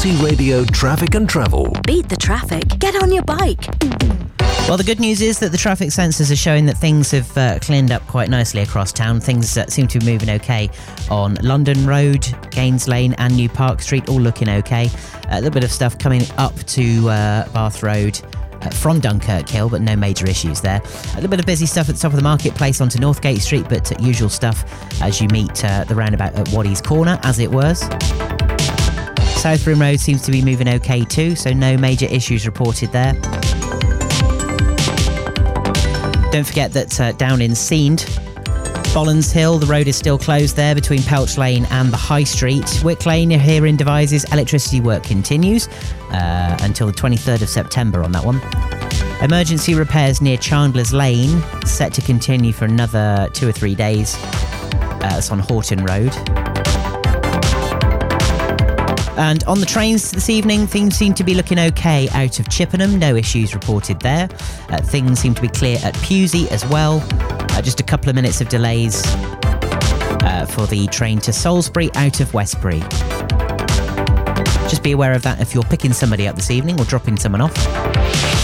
Corty Radio Traffic and Travel. Beat the traffic. Get on your bike. Well, the good news is that the traffic sensors are showing that things have cleaned up quite nicely across town. Things seem to be moving okay on London Road, Gaines Lane and New Park Street, all looking okay. A little bit of stuff coming up to Bath Road from Dunkirk Hill, but no major issues there. A little bit of busy stuff at the top of the marketplace onto Northgate Street, but usual stuff as you meet the roundabout at Waddy's Corner, as it was. South Broom Road seems to be moving okay too, so no major issues reported there. Don't forget that down in Seend, Bollens Hill, the road is still closed there between Pelch Lane and the High Street. Wick Lane here in Devizes, electricity work continues until the 23rd of September on that one. Emergency repairs near Chandler's Lane set to continue for another 2 or 3 days. It's on Horton Road. And on the trains this evening, things seem to be looking okay out of Chippenham. No issues reported there. Things seem to be clear at Pewsey as well. Just a couple of minutes of delays for the train to Salisbury out of Westbury. Just be aware of that if you're picking somebody up this evening or dropping someone off.